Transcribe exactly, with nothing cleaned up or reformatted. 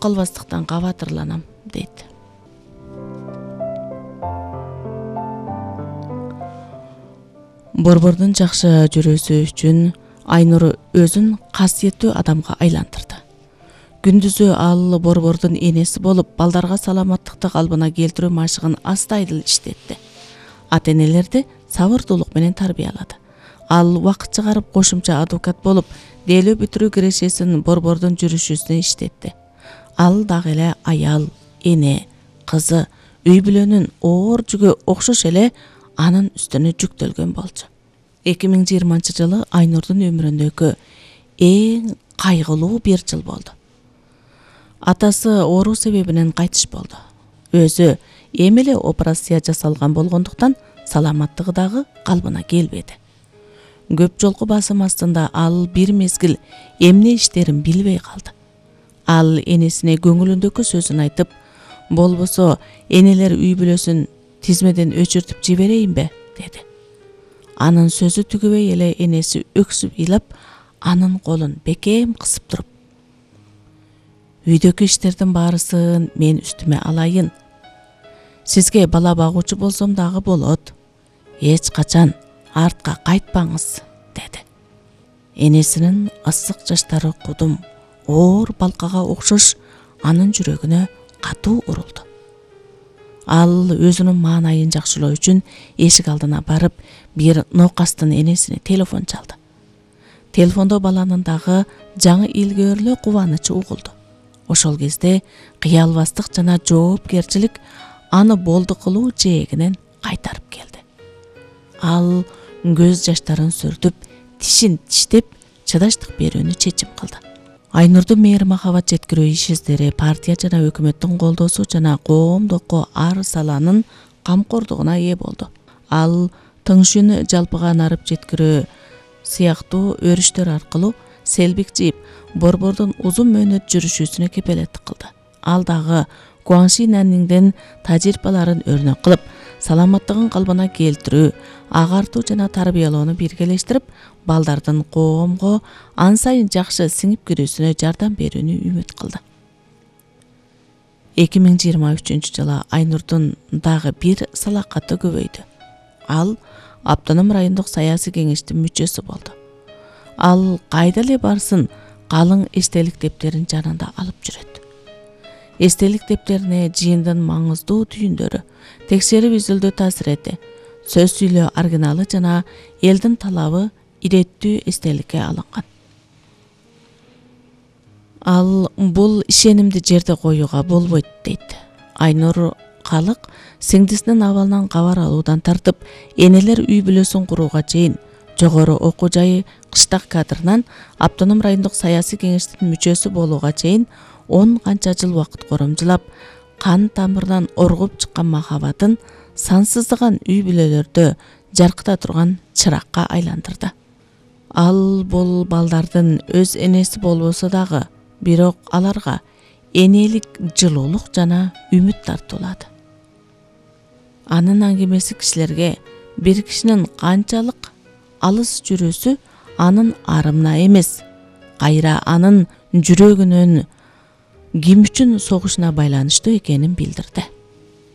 калбастыктан кабатырланам дейт. Борбордун жакшы жүрүүсү үчүн Айнур өзүн касиеттүү адамга айландырды. Күндүзү ал борбордун энеси болуп, балдарга саламаттыкты калыбына келтирүү машыгын астайдыл иштетти. Ата-энелерди сабырдуулук менен тарбиялады. Ал убакыт чыгарып кошумча адвокат болуп, делөө бүтүрүү кирешесин борбордун жүрүшүсүнө иштетти. Ал дагы эле аял, эне, кызы, үй бүлөнүн оор жүгү окшош эле анын үстүнө жүктөлгөн болчу. эки миң жыйырманчы жылы Айнурдун өмүрүндөгү эң кайгылуу бир жыл болду. Атасы оору себебинен кайтыш болду. Өзү эми эле операция жасалган болгондуктан саламаттыгы дагы калыбына келбеди. Көп жолку басым астында ал бир мезгил эмне иштерин билбей калды. Ал энесине көңүлүндөгү сөзүн айтып, болбосо энелер үй бүлөсүн тизмеден өчүртүп жиберейинбе деди. Анын сөзү түгүбөй эле энеси өксүп ыйлап, анын колун бекем кысып туруп: "Үйдөгү иштердин баарысын мен үстүмө алайын. Сизге бала багуучу болсом дагы болот. Эч качан артка кайтпаңыз" деди. Энесинин ысык жаштары кудум, оор балкага окшош анын жүрөгүнө катуу урулду. Ал өзүнүн маанайын жакшылоо үчүн эшик алдына барып, бир ноокастын энесине телефон чалды. Телефондо баланын дагы жаңы илгөөрлөө кубанычы угулду. Ошол кезде кыялбастык жана жоопкерчилик аны болду кылуу жээгинен кайтарып келди. Ал көз жаштарын сүртүп, тишин тиштеп, чыдаштык берүүнү чечим кылды. Айнурдун мээри махабат жеткирүү иш издери партия жана өкмөттүн колдоосу жана коомдокко ар саланын камкордугуна ээ болду. Ал тыңшүүнү жалпыга нарып жеткирүү сыяктуу өрүштөр аркылуу селбик жыйып, борбордун узун мөөнөт жүрүшүсүнө кепелеттик кылды. Ал дагы Гуанши Нанниңден тажрыйбаларын өрнөк кылып, саламаттыгын калыбына келтирүү, агартуу жана тарбиялоону биргелештирип, балдардын коомго ан сайын жакшы сиңип кирүүсүнө жардам берүүнү үмүт кылды. эки миң жыйырма үчүнчү жылы Айнурдун дагы бир салакаты көбөйдү. Ал Автоном райондук саясий кеңештин мүчөсү болду. Ал кайда эле барсын, калың эстелик дептерин жанында алып жүрөт. Эстелик дептерине жыйындын маңыздуу түйүндөрү, текшерип изилдөө таасирети, сөз сүйлөө оригиналы жана элдин талабы иреттүү эстеликке алынган. Ал бул ишенимди жерде коюуга болбойт дейт. Айнур калык сиңдисинин абалынан кабар алуудан тартып, энелер үй бүлөсүн курууга чейин, жогору окуу жайы кыштак кадрынан Автоном райондук саясий кеңештин мүчөсү болууга чейин он канча жыл убакыт коромжулап, кан тамырынан оргуп чыккан махабатын сансыздаган үй бүлөлөрдө жаркыта турган чыракка айландырды. Ал бул балдардын өз энеси болбосо дагы, бирок аларга энелик жылуулук жана үмүт тартуулады. Анын аңгемеси кишилерге бир кишинин канчалык алыс жүрүүсү анын арымына эмес, кайра анын жүрөгүнүн ким үчүн согушуна байланыштуу экенин билдирди.